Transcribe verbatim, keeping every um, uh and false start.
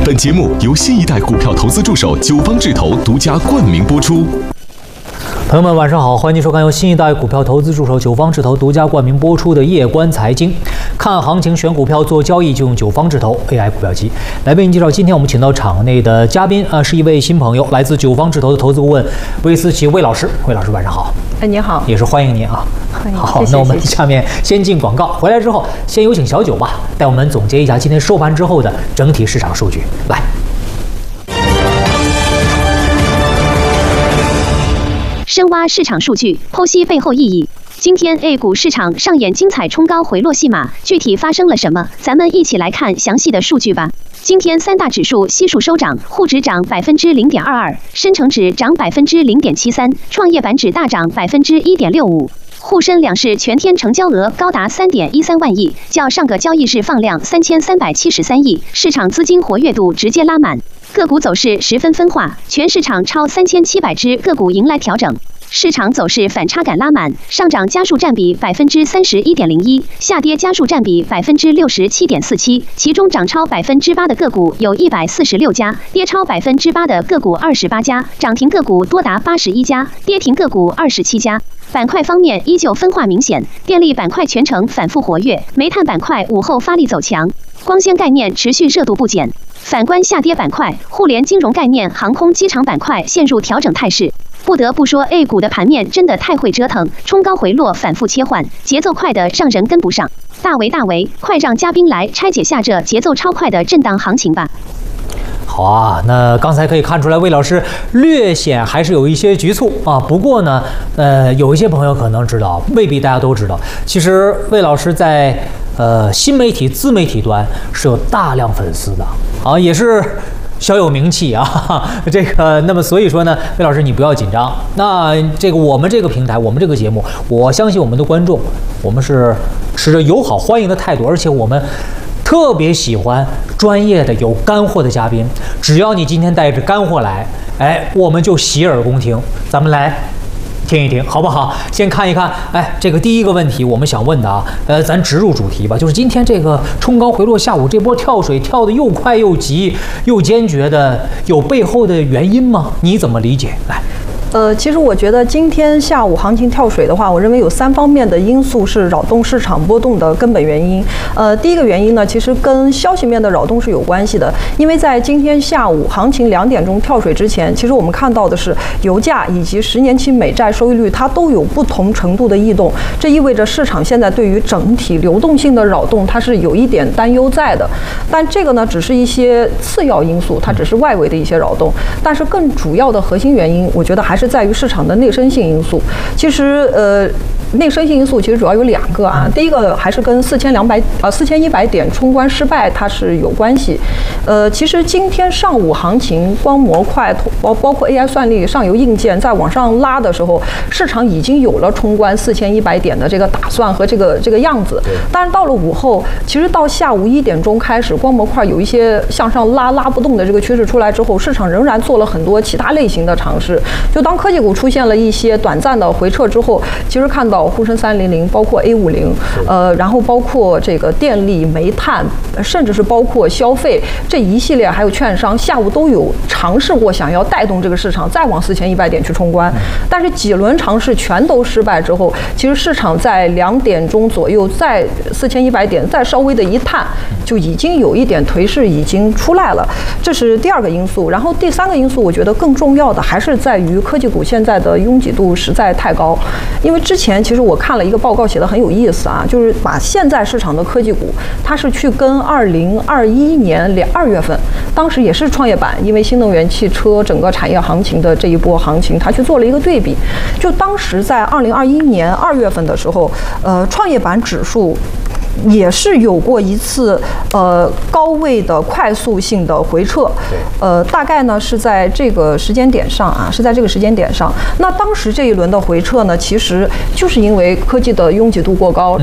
本节目由新一代股票投资助手九方智投独家冠名播出。 朋友们，晚上好，欢迎收看由新一代股票投资助手九方智投独家冠名播出的夜观财经。看行情选股票做交易就用九方智投 A I 股票机。来为您介绍，今天我们请到场内的嘉宾啊，是一位新朋友，来自九方智投的投资顾问魏思琪魏老师。魏老师晚上好。 哎，你好， 也是欢迎您啊。 欢迎。 好， 谢谢那我们谢谢下面先进广告，回来之后先有请小九吧，带我们总结一下今天收盘之后的整体市场数据。来。 深挖市场数据，剖析背后意义。今天 A 股市场上演精彩冲高回落戏码，具体发生了什么？咱们一起来看详细的数据吧。今天三大指数悉数收涨，沪指涨百分之零点二二，深成指涨百分之零点七三，创业板指大涨百分之一点六五。沪深两市全天成交额高达三点一三万亿，较上个交易日放量三千三百七十三亿，市场资金活跃度直接拉满。个股走势十分分化，全市场超三千七百只个股迎来调整。市场走势反差感拉满，上涨家数占比百分之三十一点零一，下跌家数占比百分之六十七点四七。其中涨超百分之八的个股有一百四十六家，跌超百分之八的个股二十八家，涨停个股多达八十一家，跌停个股二十七家。板块方面依旧分化明显，电力板块全程反复活跃，煤炭板块午后发力走强，光纤概念持续热度不减。反观下跌板块，互联金融概念、航空机场板块陷入调整态势。不得不说 ，A 股的盘面真的太会折腾，冲高回落，反复切换，节奏快的让人跟不上。大为大为，快让嘉宾来拆解下这节奏超快的震荡行情吧。 好啊，那刚才可以看出来，魏老师略显还是有一些局促啊。不过呢，呃，有一些朋友可能知道，未必大家都知道。其实魏老师在呃新媒体、自媒体端是有大量粉丝的啊，也是小有名气啊。这个，那么所以说呢，魏老师你不要紧张。那这个我们这个平台，我们这个节目，我相信我们的观众，我们是持着友好欢迎的态度，而且我们特别喜欢专业的有干货的嘉宾，只要你今天带着干货来，哎，我们就洗耳恭听。咱们来听一听，好不好？先看一看，哎，这个第一个问题我们想问的啊，呃，咱直入主题吧，就是今天这个冲高回落，下午这波跳水跳得又快又急又坚决的，有背后的原因吗？你怎么理解？来。 呃，其实我觉得今天下午行情跳水的话，我认为有三方面的因素是扰动市场波动的根本原因。呃，第一个原因呢，其实跟消息面的扰动是有关系的，因为在今天下午行情两点钟跳水之前，其实我们看到的是油价以及十年期美债收益率它都有不同程度的异动，这意味着市场现在对于整体流动性的扰动它是有一点担忧在的。但这个呢，只是一些次要因素，它只是外围的一些扰动，但是更主要的核心原因，我觉得还是在于市场的内生性因素。其实，呃，内生性因素其实主要有两个啊。第一个还是跟四千两百呃四千一百点冲关失败它是有关系。呃，其实今天上午行情光模块包包括 A I 算力、上游硬件在往上拉的时候，市场已经有了冲关四千一百点的这个打算和这个这个样子。但是到了午后，其实到下午一点钟开始，光模块有一些向上拉拉不动的这个趋势出来之后，市场仍然做了很多其他类型的尝试。就当科技股出现了一些短暂的回撤之后，其实看到沪深三零零，包括 A 五十，呃，然后包括这个电力、煤炭，甚至是包括消费这一系列，还有券商，下午都有尝试过想要带动这个市场再往四千一百点去冲关，但是几轮尝试全都失败之后，其实市场在两点钟左右在四千一百点再稍微的一探，就已经有一点颓势已经出来了，这是第二个因素。然后第三个因素，我觉得更重要的还是在于科技股现在的拥挤度实在太高。因为之前其实我看了一个报告写的很有意思啊，就是把现在市场的科技股，它是去跟二零二一年两二月份，当时也是创业板因为新能源汽车整个产业行情的这一波行情，它去做了一个对比。就当时在二零二一年二月份的时候，呃，创业板指数也是有过一次呃高位的快速性的回撤，呃，大概呢是在这个时间点上啊，是在这个时间点上。那当时这一轮的回撤呢，其实就是因为科技的拥挤度过高，